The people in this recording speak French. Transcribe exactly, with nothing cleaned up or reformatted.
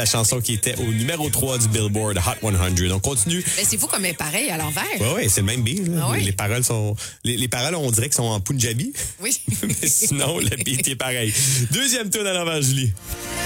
La chanson qui était au numéro trois du Billboard Hot cent. On continue. Mais c'est fou comme elle est pareil à l'envers. Oui, oui, c'est le même beat. Là. Ah oui? Les paroles sont. Les, les paroles, on dirait qu'elles sont en Punjabi. Oui. Mais sinon, le beat est pareil. Deuxième tour à l'envers, Julie.